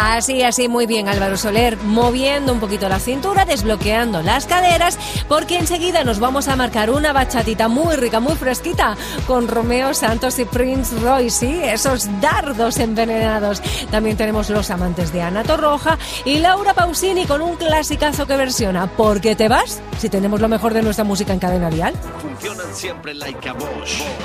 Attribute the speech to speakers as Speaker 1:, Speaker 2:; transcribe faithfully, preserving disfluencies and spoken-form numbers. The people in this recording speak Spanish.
Speaker 1: Así, así, muy bien, Álvaro Soler, moviendo un poquito la cintura, desbloqueando las caderas, porque enseguida nos vamos a marcar una bachatita muy rica, muy fresquita, con Romeo Santos y Prince Royce, ¿sí? Esos dardos envenenados. También tenemos los amantes de Ana Torroja y Laura Pausini con un clasicazo que versiona ¿Por qué te vas? Si tenemos lo mejor de nuestra música en Cadena Dial.
Speaker 2: Funcionan siempre like a Bosch.